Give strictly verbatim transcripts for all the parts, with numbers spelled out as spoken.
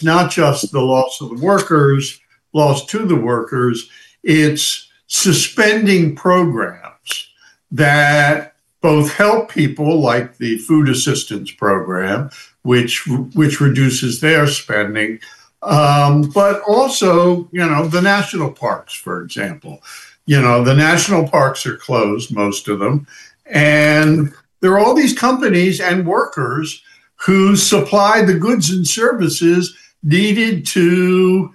not just the loss of the workers, loss to the workers, it's suspending programs that both help people, like the food assistance program, which which reduces their spending, um, but also, you know, the national parks, for example. You know, the national parks are closed, most of them, and there are all these companies and workers who supply the goods and services needed to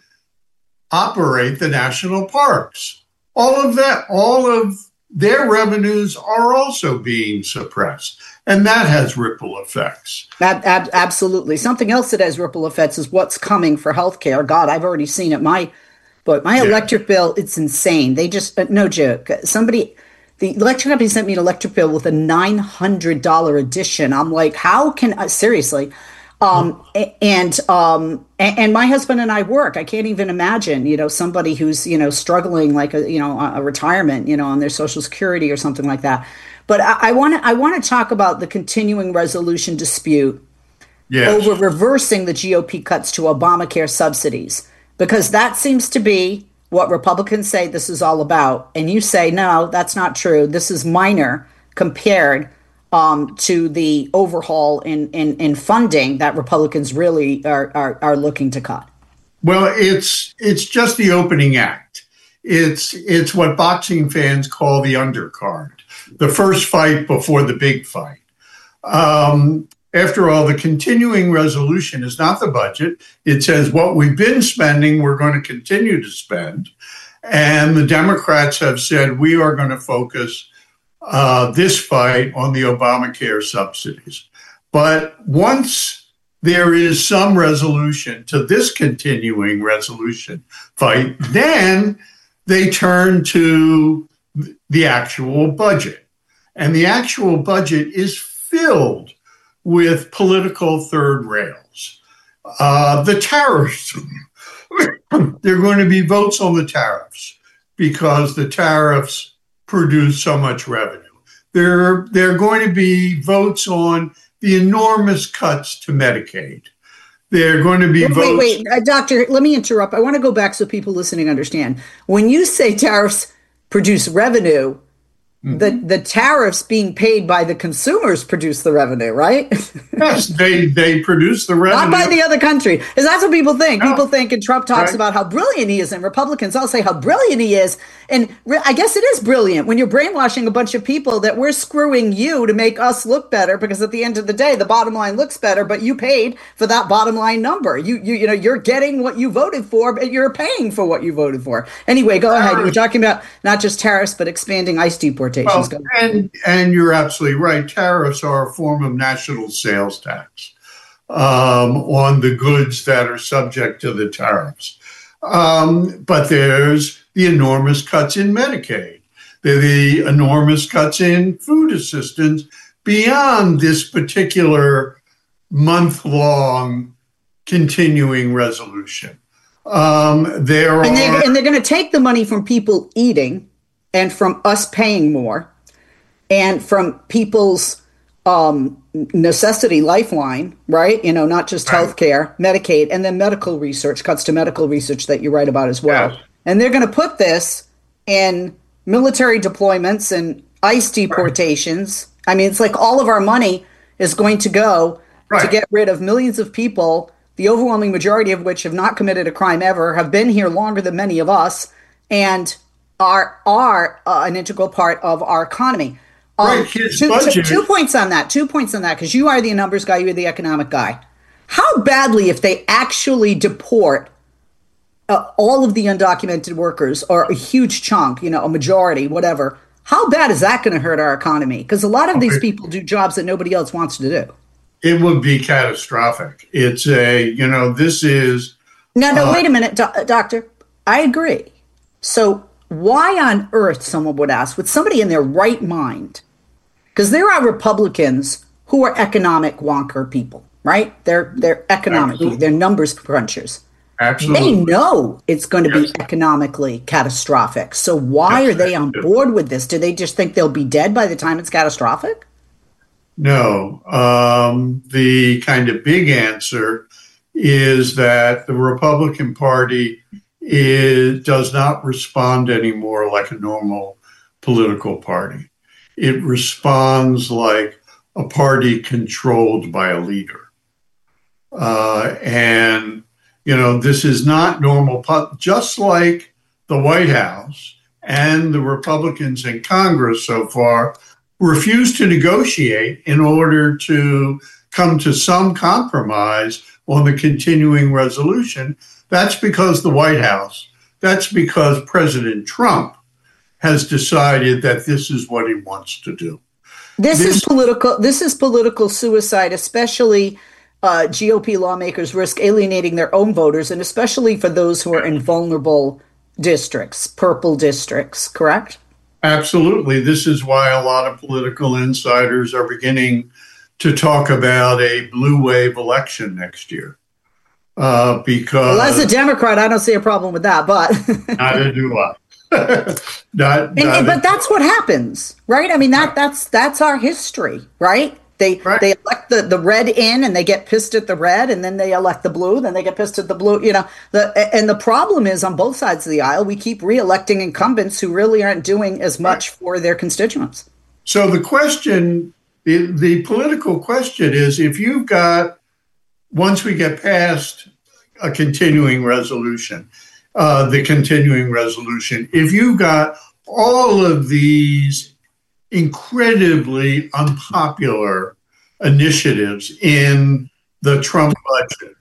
operate the national parks. All of that, all of their revenues are also being suppressed, and that has ripple effects. Ab- ab- absolutely. Something else that has ripple effects is what's coming for healthcare. God, I've already seen it. My, but my yeah. electric bill, it's insane. They just, uh, no joke. Somebody, the electric company sent me an electric bill with a nine hundred dollars addition. I'm like, how can I, seriously? Um, and, um, and, and my husband and I work. I can't even imagine, you know, somebody who's, you know, struggling like a, you know, a retirement, you know, on their Social Security or something like that. But I want to, I want to talk about the continuing resolution dispute yes. over reversing the G O P cuts to Obamacare subsidies, because that seems to be what Republicans say this is all about. And you say, no, that's not true. This is minor compared Um, to the overhaul in, in, in funding that Republicans really are, are are looking to cut? Well, it's it's just the opening act. It's it's what boxing fans call the undercard, the first fight before the big fight. Um, after all, the continuing resolution is not the budget. It says what we've been spending, we're going to continue to spend. And the Democrats have said we are going to focus Uh, this fight on the Obamacare subsidies. But once there is some resolution to this continuing resolution fight, then they turn to the actual budget. And the actual budget is filled with political third rails. Uh, the tariffs, there are going to be votes on the tariffs because the tariffs produce so much revenue. There, there are going to be votes on the enormous cuts to Medicaid. There are going to be wait, votes. Wait, wait, uh, Doctor, let me interrupt. I want to go back so people listening understand. When you say tariffs produce revenue, mm-hmm. the, the tariffs being paid by the consumers produce the revenue, right? Yes, they, they produce the revenue. Not by the other country. Because that's what people think. No. People think, and Trump talks right. about how brilliant he is, and Republicans all say how brilliant he is. And re- I guess it is brilliant when you're brainwashing a bunch of people that we're screwing you to make us look better, because at the end of the day, the bottom line looks better, but you paid for that bottom line number. You you you know, you're getting what you voted for, but you're paying for what you voted for. Anyway, go ahead. You were talking about not just tariffs, but expanding ICE deportations. Well, and, and you're absolutely right. Tariffs are a form of national sales tax um, on the goods that are subject to the tariffs. Um, but there's the enormous cuts in Medicaid. There are the enormous cuts in food assistance beyond this particular month-long continuing resolution. Um, there and, are, they, and they're going to take the money from people eating and from us paying more and from people's um, necessity lifeline, right? You know, not just healthcare, right. Medicaid, and then medical research, cuts to medical research that you write about as well. Yes. And they're going to put this in military deployments and ICE deportations. Right. I mean, it's like all of our money is going to go right. to get rid of millions of people, the overwhelming majority of which have not committed a crime ever, have been here longer than many of us, and are are uh, an integral part of our economy. Um, right, his two, budget. Two, two points on that. Two points on that, because you are the numbers guy, you're the economic guy. How badly, if they actually deport uh, all of the undocumented workers, or a huge chunk, you know, a majority, whatever, how bad is that going to hurt our economy? Because a lot of these people do jobs that nobody else wants to do. It would be catastrophic. It's a, you know, this is... No, no, uh, wait a minute, do- doctor. I agree. So why on earth, someone would ask, with somebody in their right mind, because there are Republicans who are economic wonker people, right? They're they're economic people. They're numbers crunchers. Absolutely. They know it's going to yes. be economically catastrophic. So why yes, are they on board with this? Do they just think they'll be dead by the time it's catastrophic? No. Um, the kind of big answer is that the Republican Party is, does not respond anymore like a normal political party. It responds like a party controlled by a leader. Uh, and, you know, this is not normal, just like the White House and the Republicans in Congress so far refused to negotiate in order to come to some compromise on the continuing resolution. That's because the White House, that's because President Trump has decided that this is what he wants to do. This, this is political, this is political suicide, especially uh, G O P lawmakers risk alienating their own voters, and especially for those who are in vulnerable districts, purple districts, correct? Absolutely. This is why a lot of political insiders are beginning to talk about a blue wave election next year. Uh, because well, as a Democrat, I don't see a problem with that, but neither do I. not, and, and, but that's what happens, right? I mean, that that's that's our history, right? They right. they elect the, the red in and they get pissed at the red, and then they elect the blue, then they get pissed at the blue. You know, the and the problem is on both sides of the aisle, we keep re-electing incumbents who really aren't doing as much right. for their constituents. So the question, the, the political question is, if you've got, once we get past a continuing resolution, uh, the continuing resolution, if you've got all of these incredibly unpopular initiatives in the Trump budget,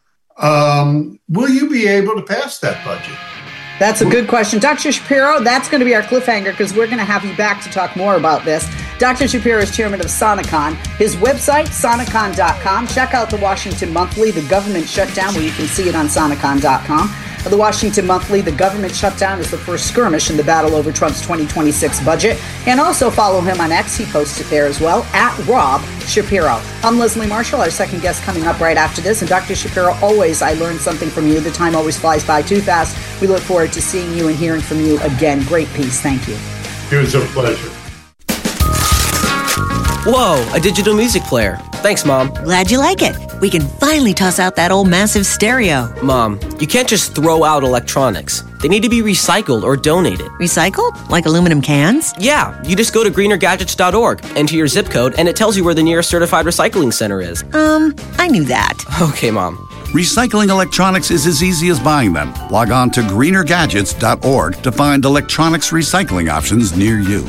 um, will you be able to pass that budget? That's a good question. Doctor Shapiro, that's going to be our cliffhanger because we're going to have you back to talk more about this. Doctor Shapiro is chairman of Sonicon. His website, sonicon dot com. Check out the Washington Monthly, the government shutdown, where you can see it on sonicon dot com. The Washington Monthly, the government shutdown is the first skirmish in the battle over Trump's twenty twenty-six budget. And also follow him on X. He posts it there as well, at Rob Shapiro. I'm Leslie Marshall, our second guest coming up right after this. And Doctor Shapiro, always, I learned something from you. The time always flies by too fast. We look forward to seeing you and hearing from you again. Great piece. Thank you. It was a pleasure. Whoa, a digital music player. Thanks, Mom. Glad you like it. We can finally toss out that old massive stereo. Mom, you can't just throw out electronics. They need to be recycled or donated. Recycled? Like aluminum cans? Yeah, you just go to greener gadgets dot org, enter your zip code, and it tells you where the nearest certified recycling center is. Um, I knew that. Okay, Mom. Recycling electronics is as easy as buying them. Log on to greener gadgets dot org to find electronics recycling options near you.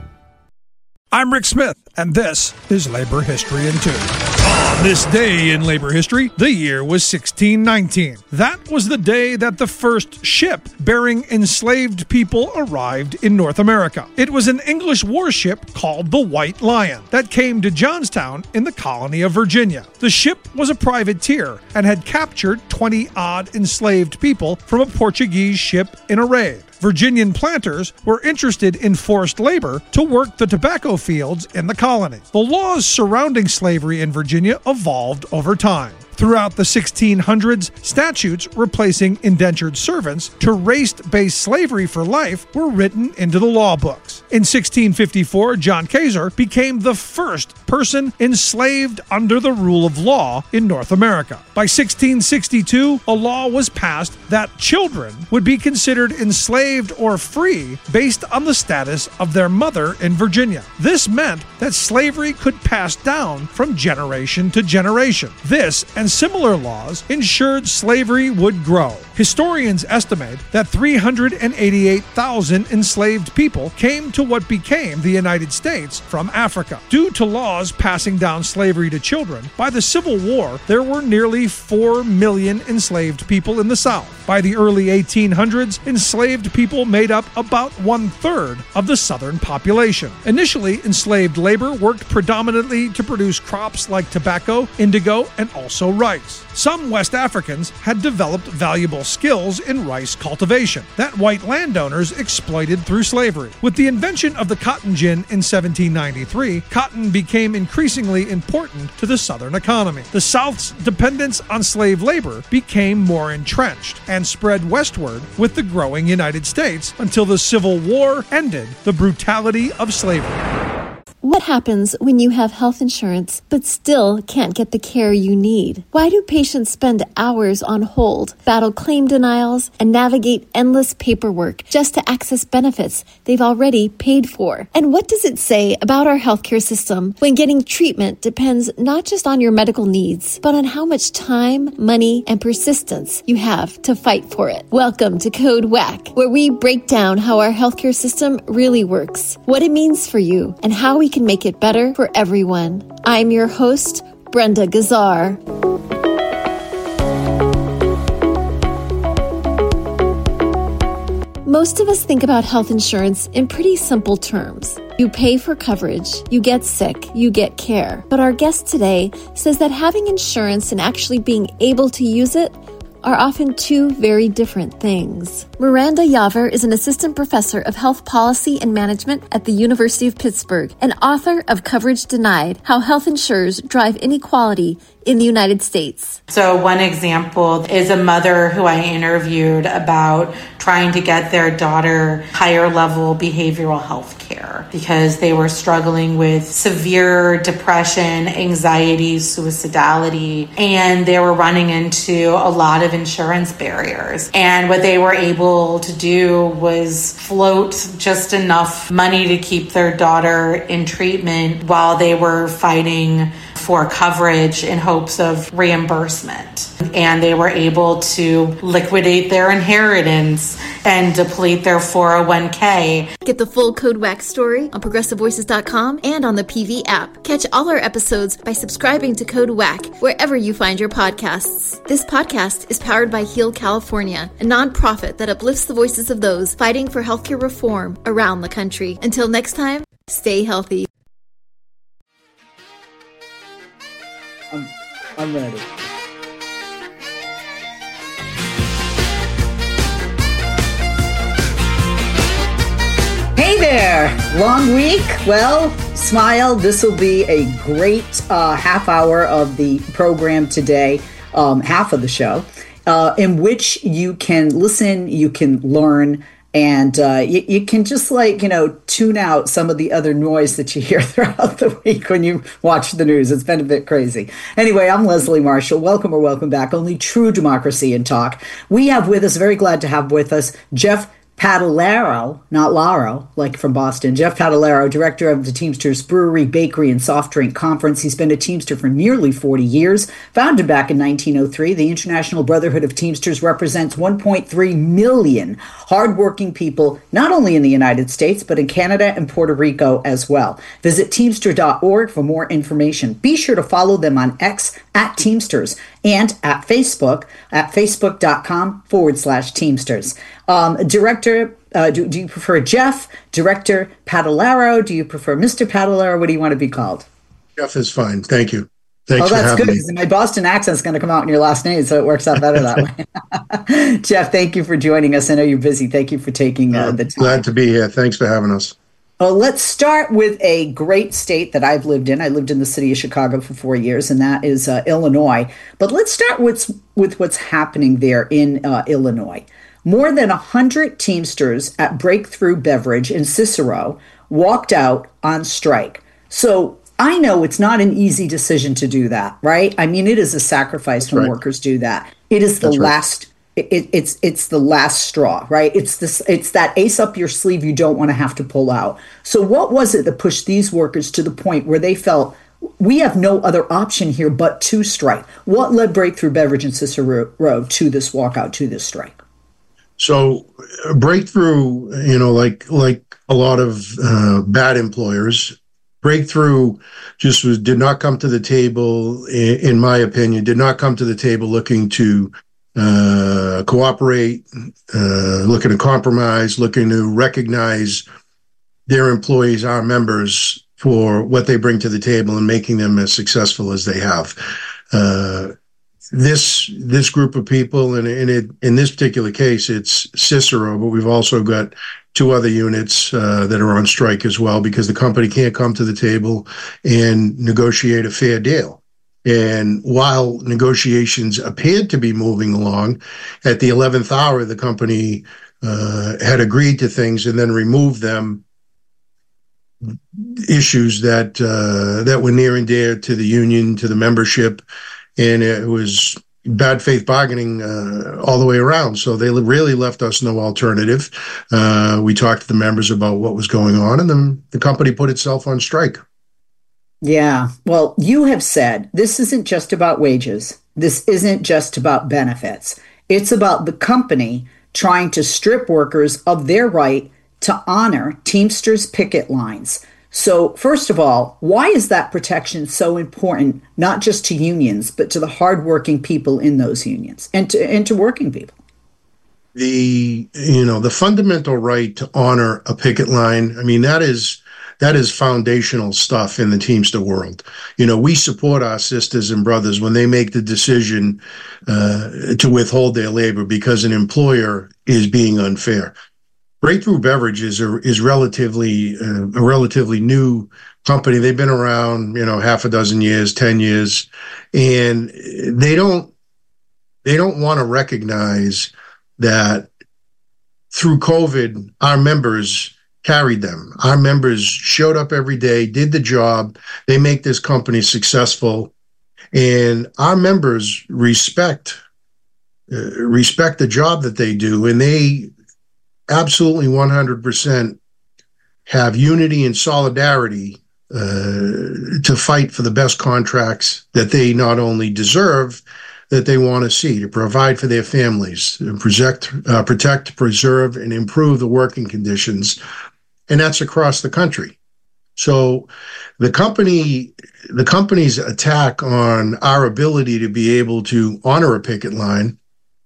I'm Rick Smith, and this is Labor History in Two. On this day in labor history, the year was sixteen nineteen. That was the day that the first ship bearing enslaved people arrived in North America. It was an English warship called the White Lion that came to Johnstown in the colony of Virginia. The ship was a privateer and had captured twenty-odd enslaved people from a Portuguese ship in a raid. Virginian planters were interested in forced labor to work the tobacco fields in the colony. The laws surrounding slavery in Virginia evolved over time. Throughout the sixteen hundreds, statutes replacing indentured servants to race-based slavery for life were written into the law books. In sixteen fifty-four, John Kaiser became the first person enslaved under the rule of law in North America. By sixteen sixty-two, a law was passed that children would be considered enslaved or free based on the status of their mother in Virginia. This meant that slavery could pass down from generation to generation. This and similar laws ensured slavery would grow. Historians estimate that three hundred eighty-eight thousand enslaved people came to what became the United States from Africa. Due to laws passing down slavery to children, by the Civil War, there were nearly four million enslaved people in the South. By the early eighteen hundreds, enslaved people made up about one-third of the Southern population. Initially, enslaved labor worked predominantly to produce crops like tobacco, indigo, and also rice. Some West Africans had developed valuable skills in rice cultivation that white landowners exploited through slavery. With the invention of the cotton gin in seventeen ninety-three, cotton became increasingly important to the Southern economy. The South's dependence on slave labor became more entrenched and spread westward with the growing United States until the Civil War ended the brutality of slavery. What happens when you have health insurance but still can't get the care you need? Why do patients spend hours on hold, battle claim denials, and navigate endless paperwork just to access benefits they've already paid for? And what does it say about our healthcare system when getting treatment depends not just on your medical needs, but on how much time, money, and persistence you have to fight for it? Welcome to Code Whack, where we break down how our healthcare system really works, what it means for you, and how we can make it better for everyone. I'm your host, Brenda Gazzar. Most of us think about health insurance in pretty simple terms. You pay for coverage, you get sick, you get care. But our guest today says that having insurance and actually being able to use it are often two very different things. Miranda Yaver is an assistant professor of health policy and management at the University of Pittsburgh and author of Coverage Denied: How Health Insurers Drive Inequality in the United States. So one example is a mother who I interviewed about trying to get their daughter higher level behavioral health care because they were struggling with severe depression, anxiety, suicidality, and they were running into a lot of insurance barriers. And what they were able to do was float just enough money to keep their daughter in treatment while they were fighting for coverage in hopes of reimbursement. And they were able to liquidate their inheritance and deplete their four oh one k. Get the full Code Whack story on progressive voices dot com and on the P V app. Catch all our episodes by subscribing to Code Whack wherever you find your podcasts. This podcast is powered by Heal California, a nonprofit that uplifts the voices of those fighting for healthcare reform around the country. Until next time, stay healthy. I'm, I'm ready. Hey there! Long week? Well, smile. This will be a great uh, half hour of the program today, um, half of the show, uh, in which you can listen, you can learn, and uh, you, you can just like, you know, tune out some of the other noise that you hear throughout the week when you watch the news. It's been a bit crazy. Anyway, I'm Leslie Marshall. Welcome or welcome back. Only true democracy and talk. We have with us, very glad to have with us, Jeff Padalero, not Laro, like from Boston. Jeff Padalero, director of the Teamsters Brewery, Bakery, and Soft Drink Conference. He's been a Teamster for nearly forty years. Founded back in nineteen oh three, the International Brotherhood of Teamsters represents one point three million hardworking people, not only in the United States, but in Canada and Puerto Rico as well. Visit teamster dot org for more information. Be sure to follow them on X at Teamsters and at Facebook at facebook.com forward slash Teamsters. Um, director, uh, do, do you prefer Jeff, Director Padalero? Do you prefer Mister Padalero? What do you want to be called? Jeff is fine. Thank you. Thanks oh, for that's having good. me. My Boston accent is going to come out in your last name, so it works out better that way. Jeff, thank you for joining us. I know you're busy. Thank you for taking uh, the time. Glad to be here. Thanks for having us. Well, let's start with a great state that I've lived in. I lived in the city of Chicago for four years, and that is uh, Illinois. But let's start with, with what's happening there in uh, Illinois. More than one hundred Teamsters at Breakthrough Beverage in Cicero walked out on strike. So I know it's not an easy decision to do that, right? I mean, it is a sacrifice That's when right. workers do that. It is the That's right. last It, it's it's the last straw, right? It's this. It's that ace up your sleeve you don't want to have to pull out. So what was it that pushed these workers to the point where they felt we have no other option here but to strike? What led Breakthrough Beverage and Cicero to this walkout, to this strike? So uh, Breakthrough, you know, like like a lot of uh, bad employers, Breakthrough just was did not come to the table, in, in my opinion, did not come to the table looking to Uh, cooperate, uh, looking to compromise, looking to recognize their employees, our members, for what they bring to the table and making them as successful as they have. Uh, this this group of people, and in it in this particular case, it's Cicero, but we've also got two other units uh, that are on strike as well because the company can't come to the table and negotiate a fair deal. And while negotiations appeared to be moving along, at the eleventh hour, the company uh, had agreed to things and then removed them issues that uh, that were near and dear to the union, to the membership, and it was bad faith bargaining uh, all the way around. So they really left us no alternative. Uh, we talked to the members about what was going on, and then the company put itself on strike. Yeah. Well, you have said this isn't just about wages. This isn't just about benefits. It's about the company trying to strip workers of their right to honor Teamsters picket lines. So first of all, why is that protection so important, not just to unions, but to the hardworking people in those unions and to, and to working people? The, you know, the fundamental right to honor a picket line, I mean, that is, that is foundational stuff in the Teamster world. You know, we support our sisters and brothers when they make the decision uh, to withhold their labor because an employer is being unfair. Breakthrough Beverage is a, is relatively uh, a relatively new company. They've been around, you know, half a dozen years, ten years, and they don't they don't want to recognize that through COVID, our members carried them. Our members showed up every day, did the job. They make this company successful, and our members respect uh, respect the job that they do, and they absolutely one hundred percent have unity and solidarity uh, to fight for the best contracts that they not only deserve, that they want to see, to provide for their families, to protect, uh, protect, preserve, and improve the working conditions. And that's across the country. So the company, the company's attack on our ability to be able to honor a picket line,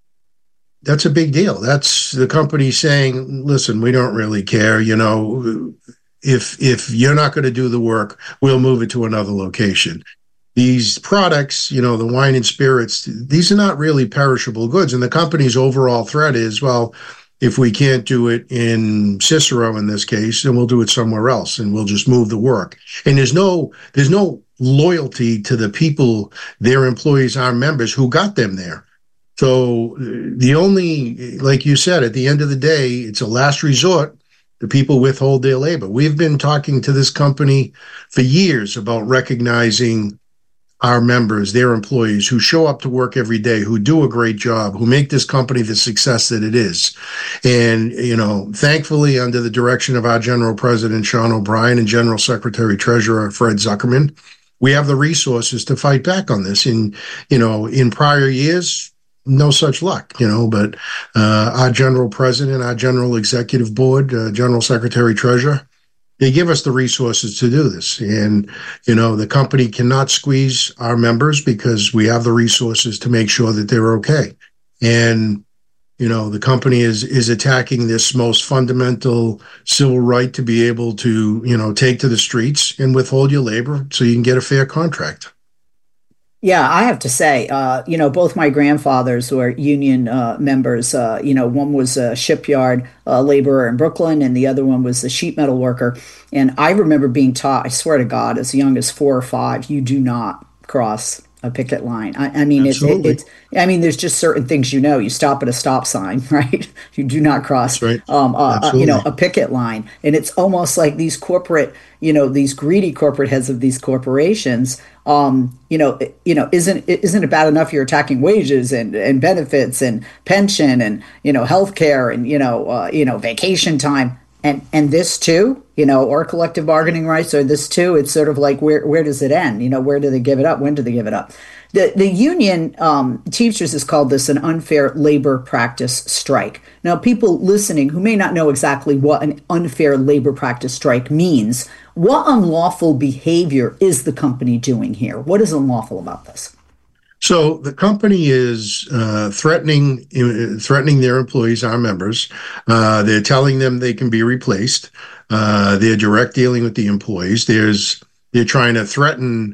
that's a big deal. That's the company saying, listen, we don't really care. You know, if if you're not going to do the work, we'll move it to another location. These products, you know, the wine and spirits, these are not really perishable goods. And the company's overall threat is, well, if we can't do it in Cicero in this case, then we'll do it somewhere else and we'll just move the work. And there's no there's no loyalty to the people, their employees, our members who got them there. So the only, like you said, at the end of the day, it's a last resort. The people withhold their labor. We've been talking to this company for years about recognizing our members, their employees who show up to work every day, who do a great job, who make this company the success that it is. And, you know, thankfully, under the direction of our General President, Sean O'Brien, and General Secretary Treasurer, Fred Zuckerman, we have the resources to fight back on this. And, you know, in prior years, no such luck, you know, but uh, our General President, our General Executive Board, uh, General Secretary Treasurer, they give us the resources to do this. And, you know, the company cannot squeeze our members because we have the resources to make sure that they're okay. And, you know, the company is is attacking this most fundamental civil right to be able to, you know, take to the streets and withhold your labor so you can get a fair contract. Yeah, I have to say, uh, you know, both my grandfathers were union uh, members. Uh, you know, one was a shipyard uh, laborer in Brooklyn, and the other one was a sheet metal worker. And I remember being taught, I swear to God, as young as four or five, you do not cross a picket line. I, I mean, it's, it, it's, I mean, there's just certain things, you know, you stop at a stop sign, right? You do not cross, right. um, uh, uh, you know, a picket line. And it's almost like these corporate, you know, these greedy corporate heads of these corporations, um, you know, you know, isn't, isn't it bad enough you're attacking wages and, and benefits and pension and, you know, healthcare and, you know, uh, you know, vacation time. And and this too, you know, or collective bargaining rights, or this too, it's sort of like, where where does it end? You know, where do they give it up? When do they give it up? The the union, um, Teamsters has called this an unfair labor practice strike. Now, people listening who may not know exactly what an unfair labor practice strike means, what unlawful behavior is the company doing here? What is unlawful about this? So the company is uh, threatening uh, threatening their employees, our members. Uh, they're telling them they can be replaced. Uh, they're direct dealing with the employees. There's they're trying to threaten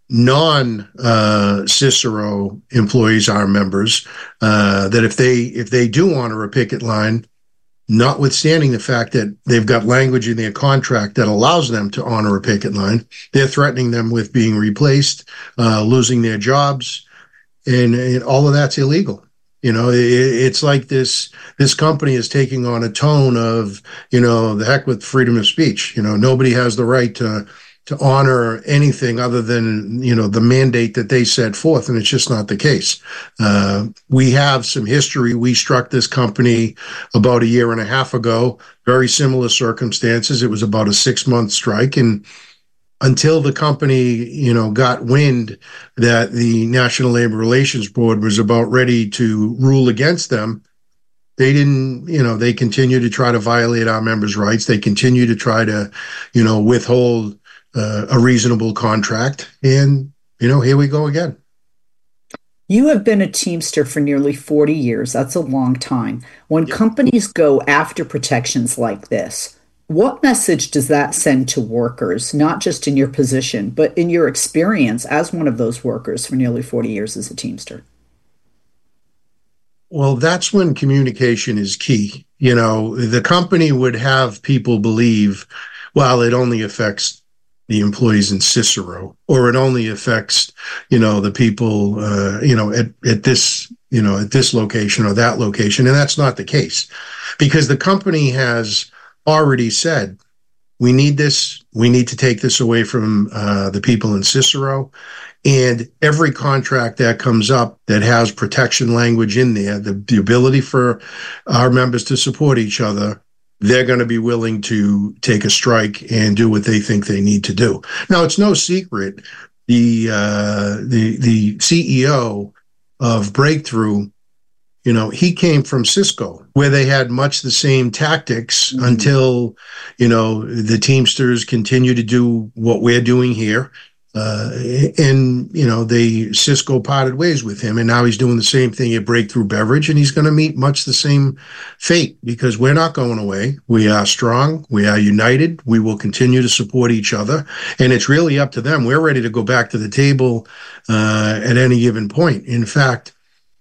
non uh, Cicero employees, our members, uh, that if they if they do honor a picket line, notwithstanding the fact that they've got language in their contract that allows them to honor a picket line, they're threatening them with being replaced, uh, losing their jobs. And, and all of that's illegal. You know, it, it's like this, this company is taking on a tone of, you know, the heck with freedom of speech. You know, nobody has the right to, to honor anything other than, you know, the mandate that they set forth. And it's just not the case. Uh, we have some history. We struck this company about a year and a half ago, very similar circumstances. It was about a six month strike. And until the company, you know, got wind that the National Labor Relations Board was about ready to rule against them, they didn't, you know, they continue to try to violate our members' rights. They continue to try to, you know, withhold uh, a reasonable contract. And, you know, here we go again. You have been a Teamster for nearly forty years. That's a long time. When yep. companies go after protections like this, what message does that send to workers, not just in your position, but in your experience as one of those workers for nearly forty years as a Teamster? Well, that's when communication is key. You know, the company would have people believe, well, it only affects the employees in Cicero, or it only affects, you know, the people, uh, you know, at, at this, you know, at this location or that location. And that's not the case, because the company has already said, we need this, we need to take this away from uh, the people in Cicero. And every contract that comes up that has protection language in there, the, the ability for our members to support each other, they're going to be willing to take a strike and do what they think they need to do. Now, it's no secret, the uh, the the C E O of Breakthrough, you know, he came from Cisco, where they had much the same tactics mm-hmm. until, you know, the Teamsters continue to do what we're doing here. Uh, and, you know, they, Cisco parted ways with him, and now he's doing the same thing at Breakthrough Beverage, and he's going to meet much the same fate, because we're not going away. We are strong. We are united. We will continue to support each other, and it's really up to them. We're ready to go back to the table uh, at any given point. In fact,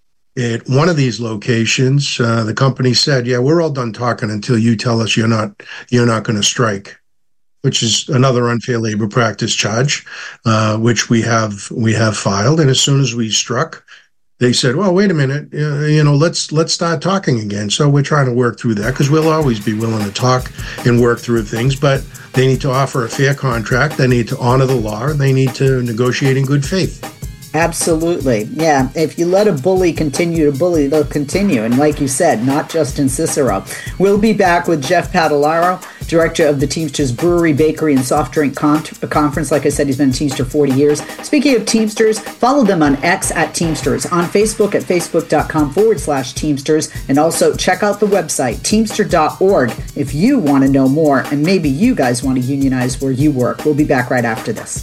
at one of these locations, uh, the company said, yeah, we're all done talking until you tell us you're not, you're not going to strike, which is another unfair labor practice charge, uh, which we have we have filed. And as soon as we struck, they said, well, wait a minute, uh, you know, let's let's start talking again. So we're trying to work through that, because we'll always be willing to talk and work through things. But they need to offer a fair contract. They need to honor the law. And they need to negotiate in good faith. Absolutely. Yeah. If you let a bully continue to bully, they'll continue. And like you said, not just in Cicero. We'll be back with Jeff Padalaro, director of the Teamsters Brewery, Bakery, and Soft Drink Con- Conference. Like I said, he's been a Teamster forty years. Speaking of Teamsters, follow them on X at Teamsters, on Facebook at facebook.com forward slash Teamsters, and also check out the website, teamster dot org, if you want to know more, and maybe you guys want to unionize where you work. We'll be back right after this.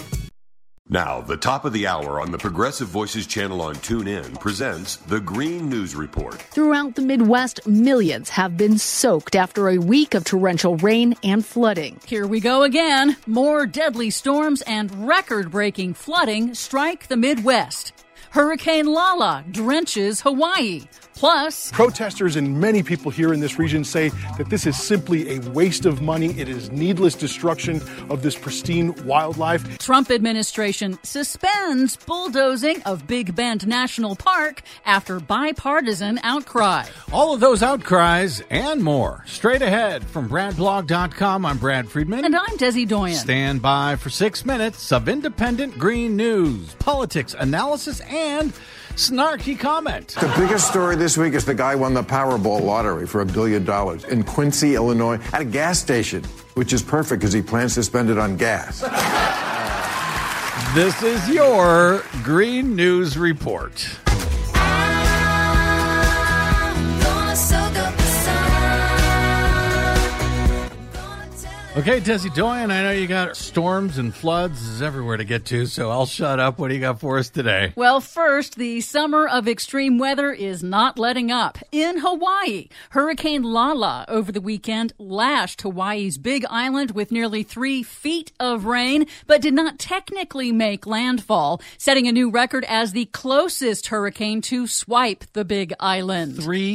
Now, the top of the hour on the Progressive Voices channel on TuneIn presents the Green News Report. Throughout the Midwest, millions have been soaked after a week of torrential rain and flooding. Here we go again. More deadly storms and record-breaking flooding strike the Midwest. Hurricane Lala drenches Hawaii. Plus, protesters and many people here in this region say that this is simply a waste of money. It is needless destruction of this pristine wildlife. Trump administration suspends bulldozing of Big Bend National Park after bipartisan outcry. All of those outcries and more. Straight ahead from brad blog dot com, I'm Brad Friedman. And I'm Desi Doyen. Stand by for six minutes of independent green news, politics, analysis, and snarky comment. The biggest story this week is the guy won the Powerball lottery for a billion dollars in Quincy, Illinois, at a gas station, which is perfect because he plans to spend it on gas. This is your Green News Report. Okay, Desi Doyen, I know you got storms and floods everywhere to get to, so I'll shut up. What do you got for us today? Well, first, the summer of extreme weather is not letting up. In Hawaii, Hurricane Lala over the weekend lashed Hawaii's Big Island with nearly three feet of rain, but did not technically make landfall, setting a new record as the closest hurricane to swipe the Big Island. Three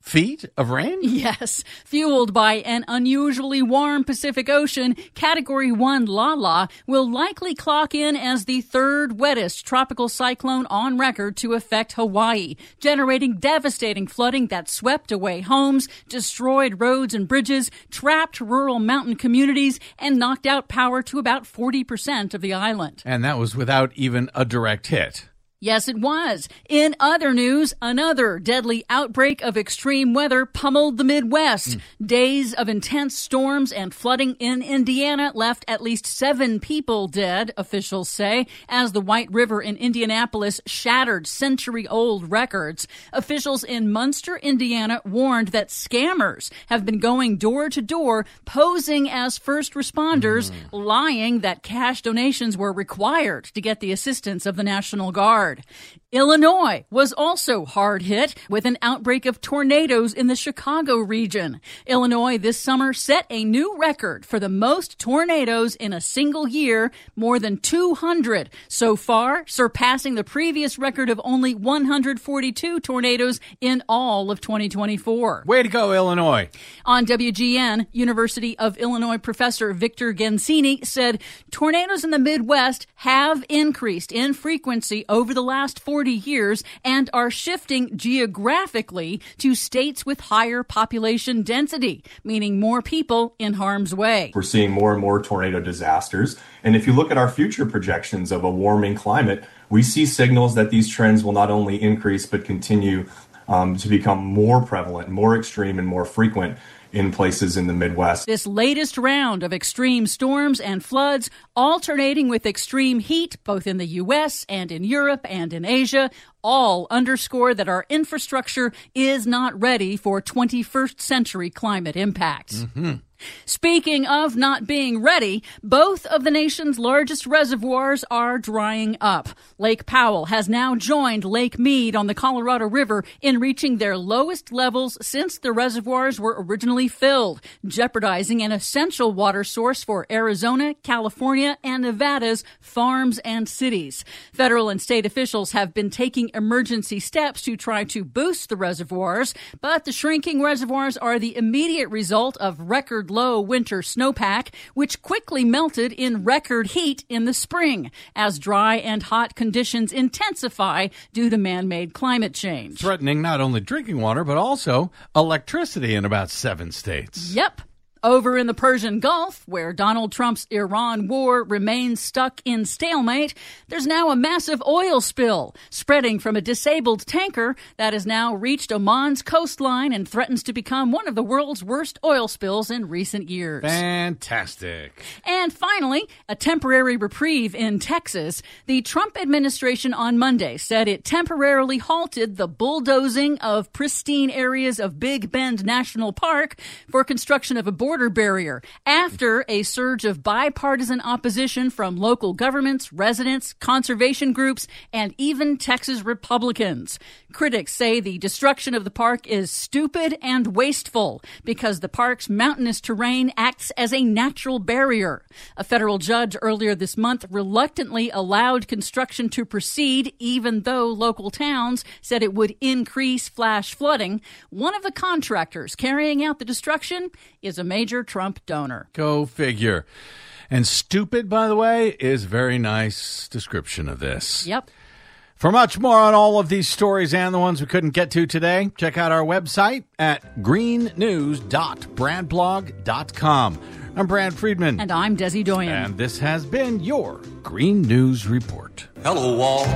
feet of rain? Yes. Fueled by an unusually warm Pacific Ocean, Category one Lala will likely clock in as the third wettest tropical cyclone on record to affect Hawaii, generating devastating flooding that swept away homes, destroyed roads and bridges, trapped rural mountain communities, and knocked out power to about forty percent of the island. And that was without even a direct hit. Yes, it was. In other news, another deadly outbreak of extreme weather pummeled the Midwest. Mm. Days of intense storms and flooding in Indiana left at least seven people dead, officials say, as the White River in Indianapolis shattered century-old records. Officials in Munster, Indiana, warned that scammers have been going door to door, posing as first responders, mm. lying that cash donations were required to get the assistance of the National Guard. Illinois was also hard hit with an outbreak of tornadoes in the Chicago region. Illinois this summer set a new record for the most tornadoes in a single year, more than two hundred so far, surpassing the previous record of only one hundred forty-two tornadoes in all of twenty twenty-four. Way to go, Illinois. On W G N, University of Illinois professor Victor Gensini said tornadoes in the Midwest have increased in frequency over the last forty years and are shifting geographically to states with higher population density, meaning more people in harm's way. We're seeing more and more tornado disasters. And if you look at our future projections of a warming climate, we see signals that these trends will not only increase but continue um, to become more prevalent, more extreme, and more frequent in places in the Midwest. This latest round of extreme storms and floods, alternating with extreme heat, both in the U S and in Europe and in Asia, all underscore that our infrastructure is not ready for twenty-first century climate impacts. Mm-hmm. Speaking of not being ready, both of the nation's largest reservoirs are drying up. Lake Powell has now joined Lake Mead on the Colorado River in reaching their lowest levels since the reservoirs were originally filled, jeopardizing an essential water source for Arizona, California, and Nevada's farms and cities. Federal and state officials have been taking emergency steps to try to boost the reservoirs, but the shrinking reservoirs are the immediate result of record low winter snowpack, which quickly melted in record heat in the spring as dry and hot conditions intensify due to man-made climate change. Threatening not only drinking water, but also electricity in about seven states. Yep. Over in the Persian Gulf, where Donald Trump's Iran war remains stuck in stalemate, there's now a massive oil spill spreading from a disabled tanker that has now reached Oman's coastline and threatens to become one of the world's worst oil spills in recent years. Fantastic. And finally, a temporary reprieve in Texas. The Trump administration on Monday said it temporarily halted the bulldozing of pristine areas of Big Bend National Park for construction of a border barrier after a surge of bipartisan opposition from local governments, residents, conservation groups, and even Texas Republicans. Critics say the destruction of the park is stupid and wasteful because the park's mountainous terrain acts as a natural barrier. A federal judge earlier this month reluctantly allowed construction to proceed even though local towns said it would increase flash flooding. One of the contractors carrying out the destruction is a major Trump donor. Go figure. And stupid, by the way, is a very nice description of this. Yep. For much more on all of these stories and the ones we couldn't get to today, check out our website at green news dot brand blog dot com. I'm Brad Friedman. And I'm Desi Doyen. And this has been your Green News Report. Hello, Walls.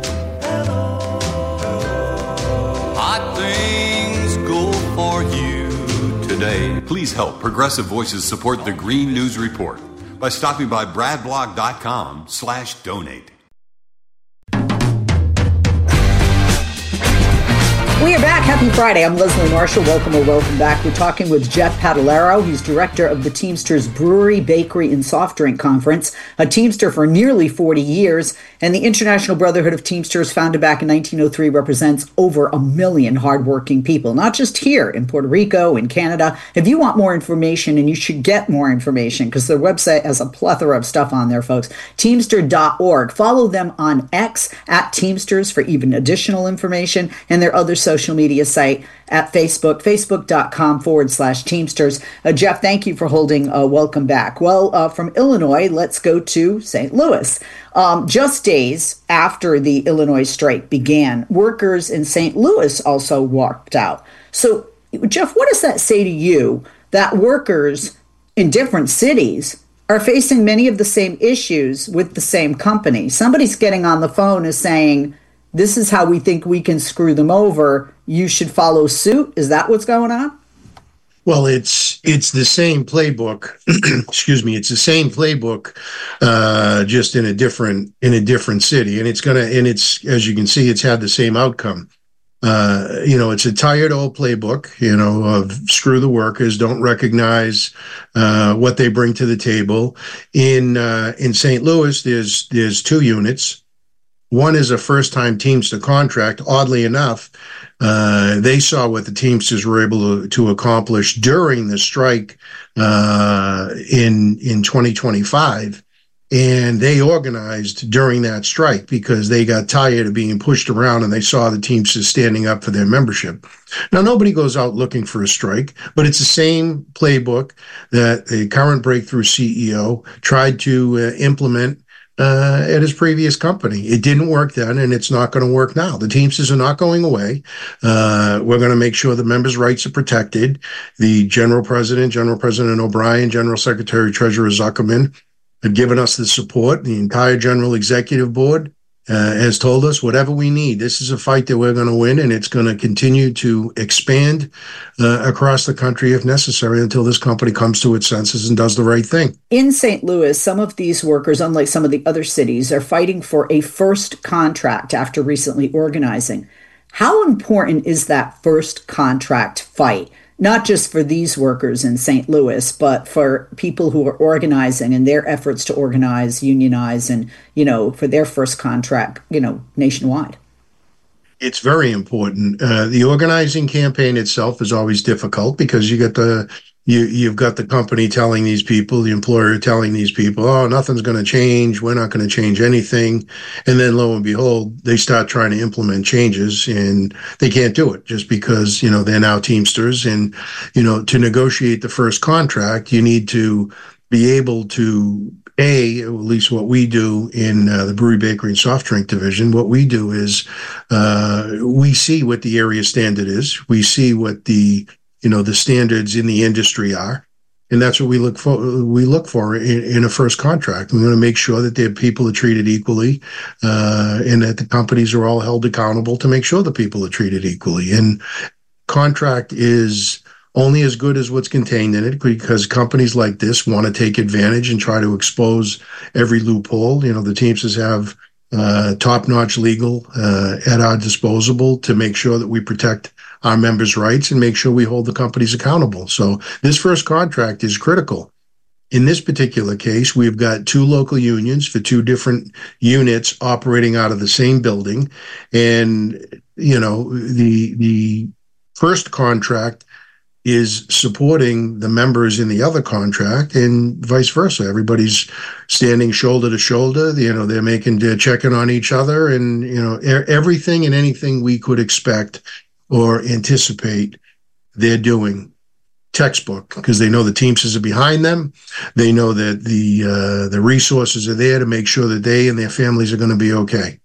Hello. Hot things go for you today. Please help Progressive Voices support the Green News Report by stopping by bradblog dot com slash donate. We are back. Happy Friday. I'm Leslie Marshall. Welcome or welcome back. We're talking with Jeff Padalero. He's director of the Teamsters Brewery, Bakery, and Soft Drink Conference, a Teamster for nearly forty years. And the International Brotherhood of Teamsters, founded back in nineteen oh three, represents over a million hardworking people, not just here in Puerto Rico, in Canada. If you want more information, and you should get more information because their website has a plethora of stuff on there, folks, teamster dot org. Follow them on X at Teamsters for even additional information and their other social social media site at Facebook, facebook.com forward slash Teamsters. Uh, Jeff, thank you for holding uh, Welcome Back. Well, uh, from Illinois, let's go to Saint Louis. Um, just days after the Illinois strike began, workers in Saint Louis also walked out. So, Jeff, what does that say to you that workers in different cities are facing many of the same issues with the same company? Somebody's getting on the phone and saying, this is how we think we can screw them over. You should follow suit. Is that what's going on? Well, it's it's the same playbook. Excuse me. It's the same playbook, uh, just in a different in a different city, and it's gonna and it's as you can see, it's had the same outcome. Uh, you know, it's a tired old playbook, you know, of screw the workers, don't recognize uh, what they bring to the table. In uh, in Saint Louis, there's there's two units. One is a first-time Teamster contract. Oddly enough, uh, they saw what the Teamsters were able to, to accomplish during the strike uh, in in twenty twenty-five. And they organized during that strike because they got tired of being pushed around and they saw the Teamsters standing up for their membership. Now, nobody goes out looking for a strike, but it's the same playbook that the current Breakthrough C E O tried to uh, implement uh, at his previous company. It didn't work then, and it's not going to work now. The Teamsters are not going away. Uh, we're going to make sure the members' rights are protected. The General President, General President O'Brien, General Secretary Treasurer Zuckerman, have given us the support. The entire General Executive Board uh, has told us whatever we need. This is a fight that we're going to win, and it's going to continue to expand uh, across the country if necessary until this company comes to its senses and does the right thing. In Saint Louis, some of these workers, unlike some of the other cities, are fighting for a first contract after recently organizing. How important is that first contract fight? Not just for these workers in Saint Louis, but for people who are organizing and their efforts to organize, unionize, and, you know, for their first contract, you know, nationwide. It's very important. Uh, the organizing campaign itself is always difficult because you get the you you've got the company telling these people, the employer telling these people, oh, nothing's going to change. We're not going to change anything. And then lo and behold, they start trying to implement changes and they can't do it just because, you know, they're now Teamsters. And, you know, to negotiate the first contract, you need to be able to, A, at least what we do in uh, the brewery, bakery, and soft drink division, what we do is uh, we see what the area standard is. We see what the you know, the standards in the industry are. And that's what we look for, we look for in, in a first contract. We want to make sure that their people are treated equally, uh, and that the companies are all held accountable to make sure the people are treated equally. And contract is only as good as what's contained in it because companies like this want to take advantage and try to expose every loophole. You know, the Teamsters have uh, top-notch legal uh, at our disposal to make sure that we protect our members' rights and make sure we hold the companies accountable. So this first contract is critical. In this particular case, we've got two local unions for two different units operating out of the same building. And, you know, the the first contract is supporting the members in the other contract and vice versa. Everybody's standing shoulder to shoulder. You know, they're making, they're checking on each other and, you know, everything and anything we could expect or anticipate they're doing textbook because they know the Teamsters are behind them. They know that the uh, the resources are there to make sure that they and their families are going to be okay.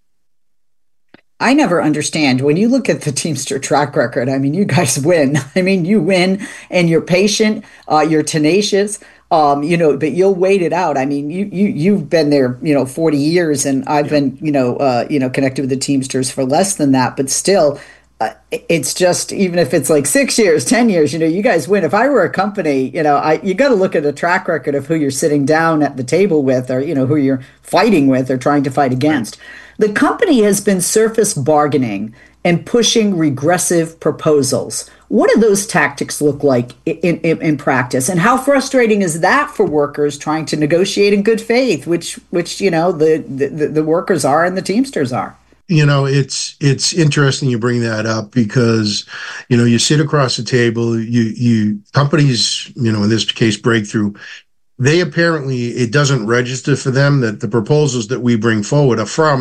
I never understand when you look at the Teamster track record. I mean, you guys win. I mean, you win and you're patient, uh, you're tenacious. Um, you know, but you'll wait it out. I mean, you you you've been there, you know, forty years, and I've been, you know, uh, you know, connected with the Teamsters for less than that, but still. Uh, it's just, even if it's like six years, ten years, you know, you guys win. If I were a company, you know, I you got to look at a track record of who you're sitting down at the table with or, you know, who you're fighting with or trying to fight against. The company has been surface bargaining and pushing regressive proposals. What do those tactics look like in, in, in practice? And how frustrating is that for workers trying to negotiate in good faith, which, which you know, the, the, the workers are and the Teamsters are? You know, it's it's interesting you bring that up because, you know, you sit across the table, you you companies, you know, in this case, Breakthrough, they apparently, it doesn't register for them that the proposals that we bring forward are from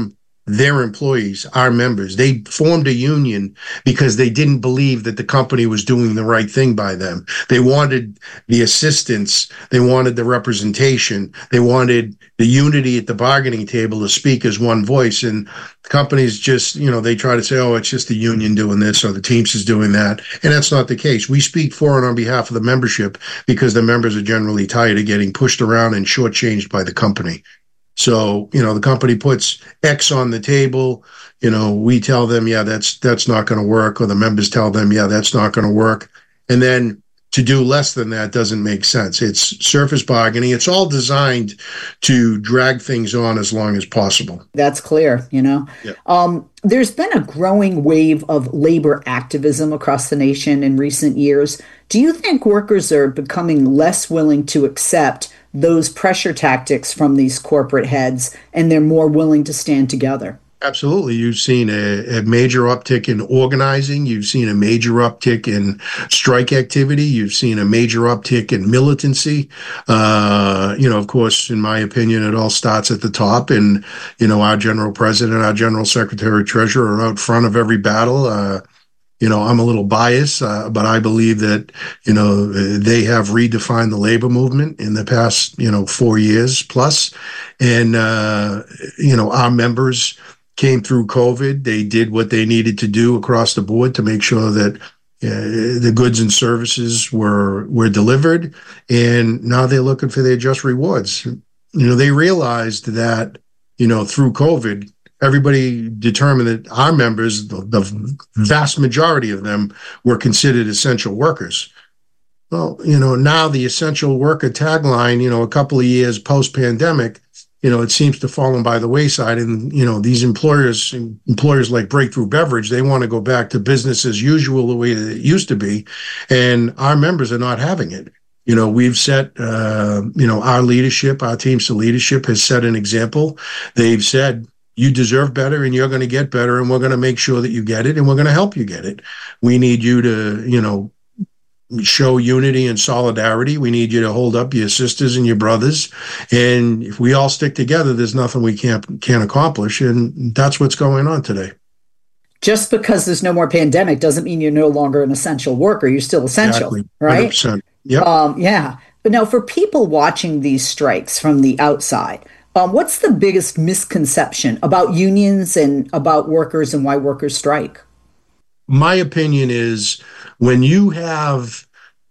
their employees, our members. They formed a union because they didn't believe that the company was doing the right thing by them. They wanted the assistance. They wanted the representation. They wanted the unity at the bargaining table to speak as one voice. And companies just, you know, they try to say, oh, it's just the union doing this or the Teamsters doing that. And that's not the case. We speak for and on behalf of the membership because the members are generally tired of getting pushed around and shortchanged by the company. So, you know, the company puts X on the table, you know, we tell them, yeah, that's that's not going to work, or the members tell them, yeah, that's not going to work. And then to do less than that doesn't make sense. It's surface bargaining. It's all designed to drag things on as long as possible. That's clear, you know. Yeah. Um, there's been a growing wave of labor activism across the nation in recent years. Do you think workers are becoming less willing to accept those pressure tactics from these corporate heads, and they're more willing to stand together? Absolutely. You've seen a, a major uptick in organizing. You've seen a major uptick in strike activity. You've seen a major uptick in militancy. Uh, you know, of course, in my opinion, it all starts at the top. And, you know, our general president, our general secretary, treasurer are out front of every battle. Uh, You know, I'm a little biased, uh, but I believe that, you know, they have redefined the labor movement in the past, you know, four years plus. And, uh, you know, our members came through COVID. They did what they needed to do across the board to make sure that uh, the goods and services were were delivered. And now they're looking for their just rewards. You know, they realized that, you know, through COVID, everybody determined that our members, the, the vast majority of them, were considered essential workers. Well, you know, now the essential worker tagline, you know, a couple of years post-pandemic, you know, it seems to have fallen by the wayside. And, you know, these employers, employers like Breakthrough Beverage, they want to go back to business as usual the way that it used to be. And our members are not having it. You know, we've set, uh, you know, our leadership, our Teamster leadership has set an example. They've said, you deserve better and you're going to get better, and we're going to make sure that you get it, and we're going to help you get it. We need you to, you know, show unity and solidarity. We need you to hold up your sisters and your brothers. And if we all stick together, there's nothing we can't, can't accomplish. And that's what's going on today. Just because there's no more pandemic doesn't mean you're no longer an essential worker. You're still essential, exactly. right? one hundred percent. Yep. Um, yeah. But now for people watching these strikes from the outside, Um, what's the biggest misconception about unions and about workers and why workers strike? My opinion is when you have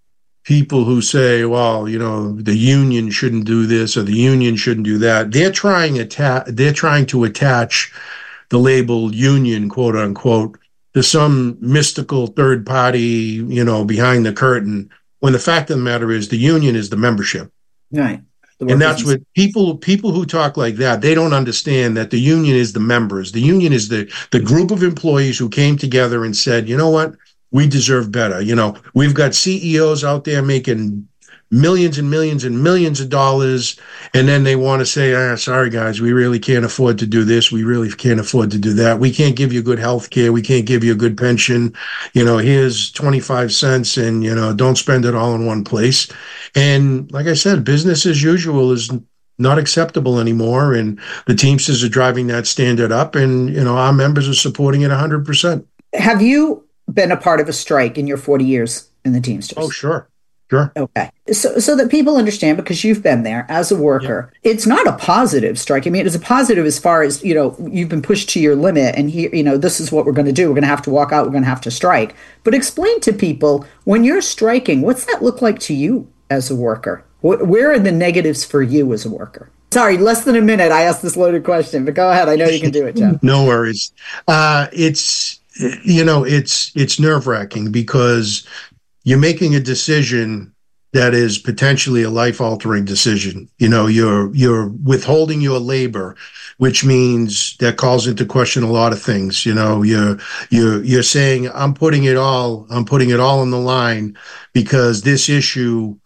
people who say, well, you know, the union shouldn't do this or the union shouldn't do that, they're trying, atta- they're trying to attach the label union, quote unquote, to some mystical third party, you know, behind the curtain, when the fact of the matter is the union is the membership. Right. And that's what people people who talk like that, they don't understand that the union is the members. The union is the the group of employees who came together and said, you know what, we deserve better. You know, we've got C E Os out there making millions and millions and millions of dollars, and then they want to say, ah, sorry guys, we really can't afford to do this. We really can't afford to do that. We can't give you good health care. We can't give you a good pension. You know, here's twenty-five cents, and, you know, don't spend it all in one place. And like I said, business as usual is not acceptable anymore. And the Teamsters are driving that standard up, and, you know, our members are supporting it one hundred percent. Have you been a part of a strike in your forty years in the Teamsters? Oh, sure. Sure. Okay. So so that people understand, because you've been there as a worker, yeah. It's not a positive strike. I mean, it's a positive as far as, you know, you've been pushed to your limit, and here, you know, this is what we're going to do. We're going to have to walk out. We're going to have to strike. But explain to people, when you're striking, what's that look like to you as a worker? Where are the negatives for you as a worker? Sorry, less than a minute. I asked this loaded question, but go ahead. I know you can do it, Jeff. No worries. Uh, it's, you know, it's, it's nerve-wracking because you're making a decision that is potentially a life-altering decision. You know, you're you're withholding your labor, which means that calls into question a lot of things. You know, you're you're you're saying, I'm putting it all, I'm putting it all on the line because this issue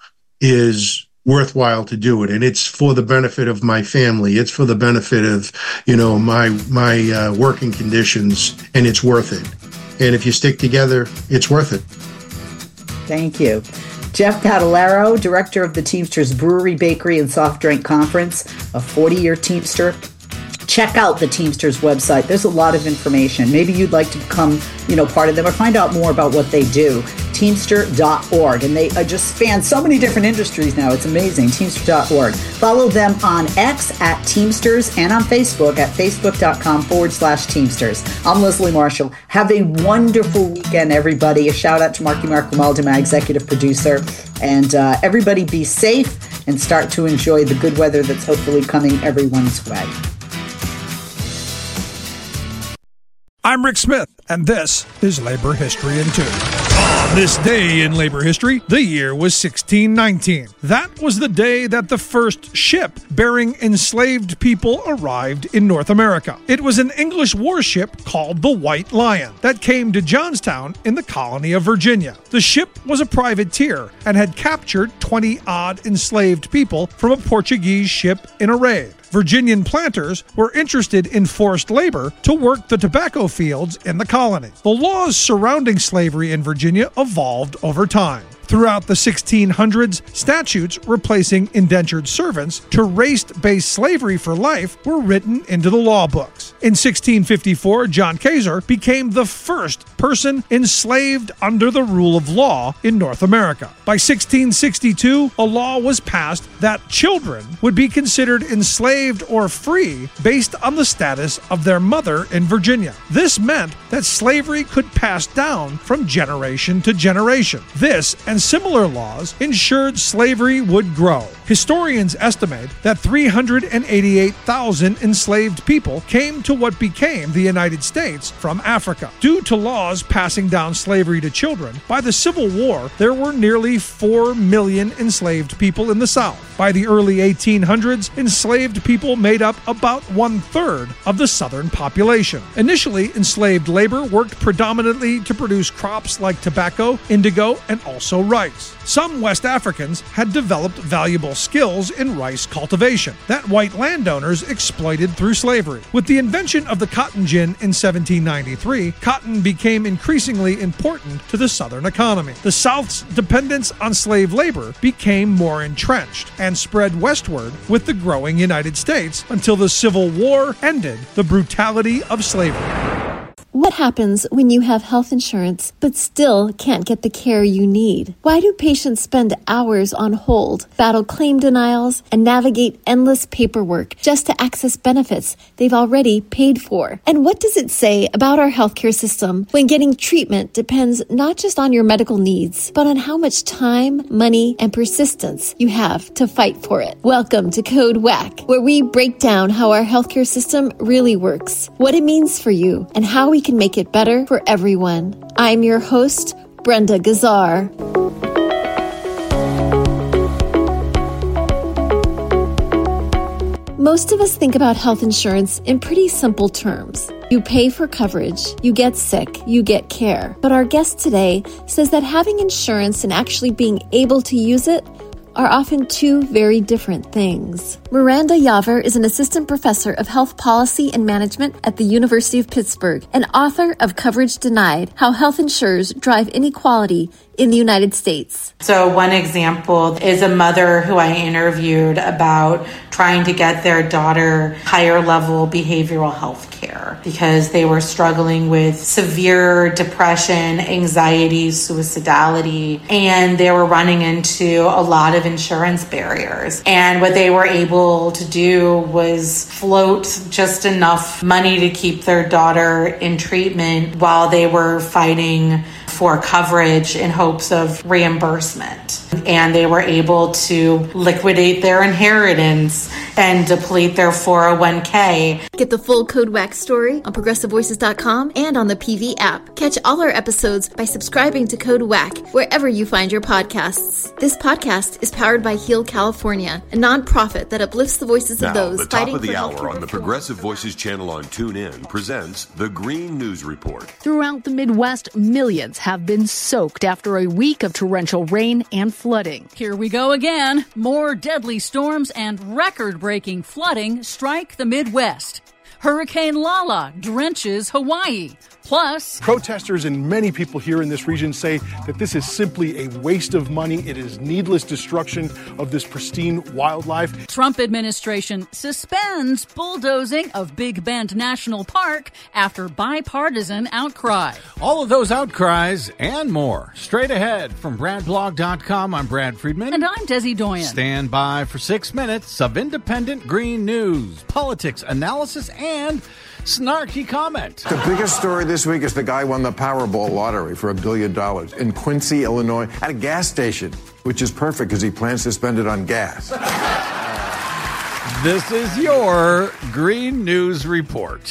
is worthwhile to do it, and it's for the benefit of my family. It's for the benefit of, you know, my my uh, working conditions, and it's worth it. And if you stick together, it's worth it. Thank you. Jeff Padalero, director of the Teamsters Brewery, Bakery, and Soft Drink Conference, a forty-year Teamster, check out the Teamsters website. There's a lot of information. Maybe you'd like to become, you know, part of them or find out more about what they do. Teamster dot org. And they uh, just span so many different industries now. It's amazing. Teamster dot org. Follow them on X at Teamsters and on Facebook at facebook.com forward slash Teamsters. I'm Leslie Marshall. Have a wonderful weekend, everybody. A shout out to Marky Mark Romaldo, my executive producer. And uh, everybody be safe and start to enjoy the good weather that's hopefully coming everyone's way. I'm Rick Smith, and this is Labor History in Two. On this day in labor history, the year was sixteen nineteen. That was the day that the first ship bearing enslaved people arrived in North America. It was an English warship called the White Lion that came to Johnstown in the colony of Virginia. The ship was a privateer and had captured twenty-odd enslaved people from a Portuguese ship in a raid. Virginian planters were interested in forced labor to work the tobacco fields in the colony. The laws surrounding slavery in Virginia evolved over time. Throughout the sixteen hundreds, statutes replacing indentured servants to race-based slavery for life were written into the law books. In sixteen fifty-four, John Kaiser became the first person enslaved under the rule of law in North America. By sixteen sixty-two, a law was passed that children would be considered enslaved or free based on the status of their mother in Virginia. This meant that slavery could pass down from generation to generation. This and similar laws ensured slavery would grow. Historians estimate that three hundred eighty-eight thousand enslaved people came to what became the United States from Africa. Due to laws passing down slavery to children, by the Civil War, there were nearly four million enslaved people in the South. By the early eighteen hundreds, enslaved people made up about one-third of the Southern population. Initially, enslaved labor worked predominantly to produce crops like tobacco, indigo, and also rice. Some West Africans had developed valuable skills in rice cultivation that white landowners exploited through slavery. With the invention of the cotton gin in seventeen ninety-three, cotton became increasingly important to the Southern economy. The South's dependence on slave labor became more entrenched and spread westward with the growing United States until the Civil War ended the brutality of slavery. What happens when you have health insurance but still can't get the care you need? Why do patients spend hours on hold, battle claim denials, and navigate endless paperwork just to access benefits they've already paid for? And what does it say about our healthcare system when getting treatment depends not just on your medical needs, but on how much time, money, and persistence you have to fight for it? Welcome to Code Whack, where we break down how our healthcare system really works, what it means for you, and how we can make it better for everyone. I'm your host, Brenda Gazzar. Most of us think about health insurance in pretty simple terms. You pay for coverage, you get sick, you get care. But our guest today says that having insurance and actually being able to use it are often two very different things. Miranda Yaver is an assistant professor of health policy and management at the University of Pittsburgh and author of Coverage Denied: How Health Insurers Drive Inequality in the United States. So one example is a mother who I interviewed about trying to get their daughter higher level behavioral health care because they were struggling with severe depression, anxiety, suicidality, and they were running into a lot of insurance barriers. And what they were able to do was float just enough money to keep their daughter in treatment while they were fighting for coverage in hopes of reimbursement. And they were able to liquidate their inheritance and deplete their four oh one k. Get the full Code Whack story on progressive voices dot com and on the P V app. Catch all our episodes by subscribing to Code Whack wherever you find your podcasts. This podcast is powered by Heal California, a nonprofit that uplifts the voices now, of those the top fighting of the for hour on the Progressive Voices channel on TuneIn presents the Green News Report. Throughout the Midwest, millions have been soaked after a week of torrential rain and flooding. Here we go again. More deadly storms and record-breaking flooding strike the Midwest. Hurricane Lala drenches Hawaii. Plus, protesters and many people here in this region say that this is simply a waste of money. It is needless destruction of this pristine wildlife. Trump administration suspends bulldozing of Big Bend National Park after bipartisan outcry. All of those outcries and more straight ahead from Brad Blog dot com. I'm Brad Friedman. And I'm Desi Doyen. Stand by for six minutes of independent green news, politics, analysis, and snarky comment. The biggest story this week is the guy won the Powerball lottery for a billion dollars in Quincy, Illinois, at a gas station, which is perfect because he plans to spend it on gas. This is your Green News Report.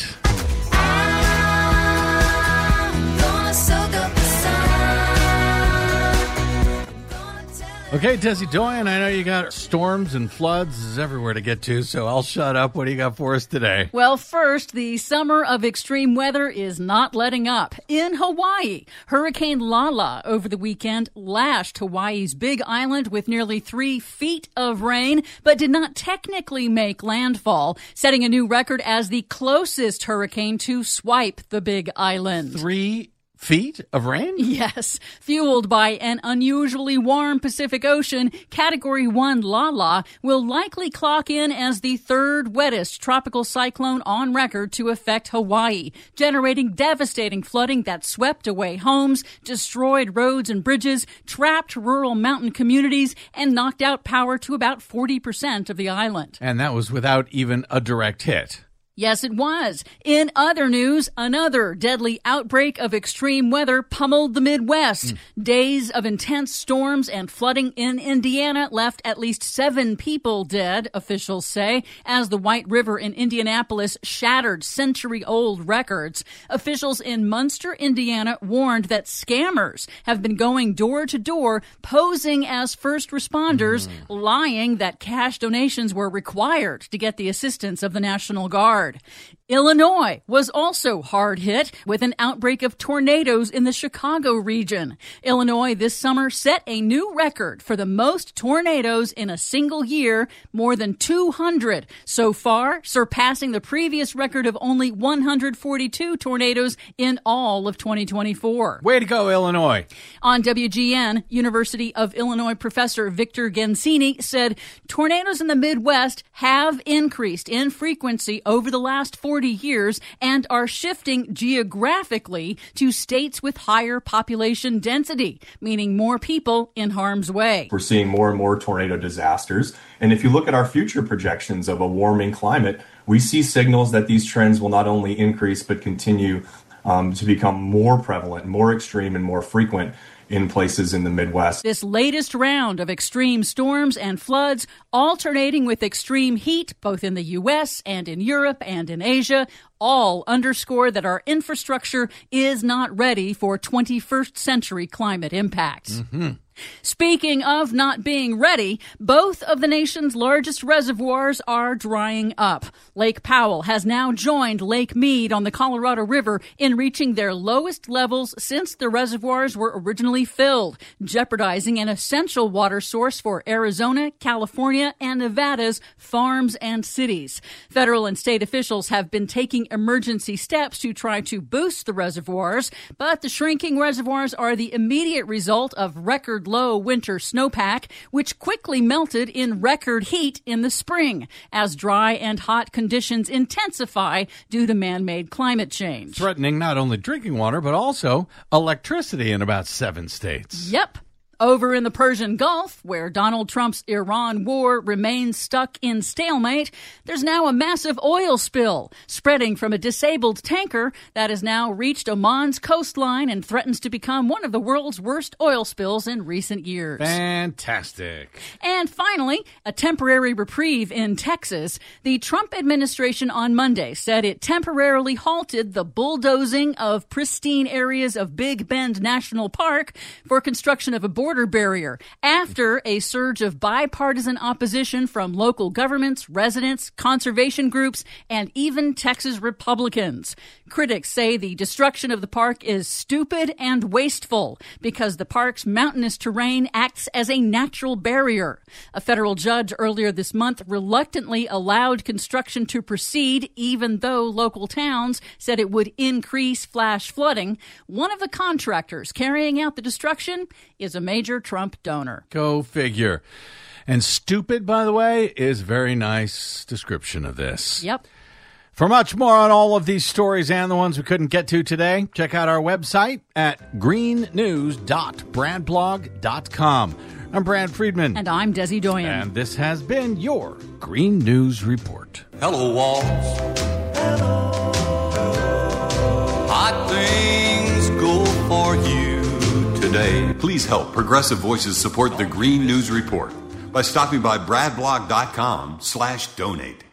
Okay, Desi Doyen, I know you got storms and floods everywhere to get to, so I'll shut up. What do you got for us today? Well, first, the summer of extreme weather is not letting up. In Hawaii, Hurricane Lala over the weekend lashed Hawaii's Big Island with nearly three feet of rain, but did not technically make landfall, setting a new record as the closest hurricane to swipe the Big Island. Three feet of rain? Yes. Fueled by an unusually warm Pacific Ocean, Category one Lala will likely clock in as the third wettest tropical cyclone on record to affect Hawaii, generating devastating flooding that swept away homes, destroyed roads and bridges, trapped rural mountain communities, and knocked out power to about forty percent of the island. And that was without even a direct hit. Yes, it was. In other news, another deadly outbreak of extreme weather pummeled the Midwest. Mm. Days of intense storms and flooding in Indiana left at least seven people dead, officials say, as the White River in Indianapolis shattered century-old records. Officials in Munster, Indiana, warned that scammers have been going door to door, posing as first responders, mm. lying that cash donations were required to get the assistance of the National Guard. Illinois was also hard hit with an outbreak of tornadoes in the Chicago region. Illinois this summer set a new record for the most tornadoes in a single year, more than two hundred so far, surpassing the previous record of only one hundred forty-two tornadoes in all of twenty twenty-four. Way to go, Illinois. On W G N, University of Illinois professor Victor Gensini said tornadoes in the Midwest have increased in frequency over the last forty years and are shifting geographically to states with higher population density, meaning more people in harm's way. We're seeing more and more tornado disasters. And if you look at our future projections of a warming climate, we see signals that these trends will not only increase but continue um, to become more prevalent, more extreme, and more frequent in places in the Midwest. This latest round of extreme storms and floods, alternating with extreme heat, both in the U S and in Europe and in Asia, all underscore that our infrastructure is not ready for twenty-first century climate impacts. Mm-hmm. Speaking of not being ready, both of the nation's largest reservoirs are drying up. Lake Powell has now joined Lake Mead on the Colorado River in reaching their lowest levels since the reservoirs were originally filled, jeopardizing an essential water source for Arizona, California, and Nevada's farms and cities. Federal and state officials have been taking emergency steps to try to boost the reservoirs, but the shrinking reservoirs are the immediate result of record low winter snowpack, which quickly melted in record heat in the spring as dry and hot conditions intensify due to man-made climate change. Threatening not only drinking water, but also electricity in about seven states. Yep. Over in the Persian Gulf, where Donald Trump's Iran war remains stuck in stalemate, there's now a massive oil spill spreading from a disabled tanker that has now reached Oman's coastline and threatens to become one of the world's worst oil spills in recent years. Fantastic. And finally, a temporary reprieve in Texas. The Trump administration on Monday said it temporarily halted the bulldozing of pristine areas of Big Bend National Park for construction of a border border barrier after a surge of bipartisan opposition from local governments, residents, conservation groups, and even Texas Republicans. Critics say the destruction of the park is stupid and wasteful because the park's mountainous terrain acts as a natural barrier. A federal judge earlier this month reluctantly allowed construction to proceed, even though local towns said it would increase flash flooding. One of the contractors carrying out the destruction is a major Trump donor. Go figure. And stupid, by the way, is a very nice description of this. Yep. For much more on all of these stories and the ones we couldn't get to today, check out our website at green news dot brad blog dot com. I'm Brad Friedman. And I'm Desi Doyen. And this has been your Green News Report. Hello, walls. Hello. Hot things go for you today. Please help Progressive Voices support the Green News Report by stopping by bradblog dot com slash donate.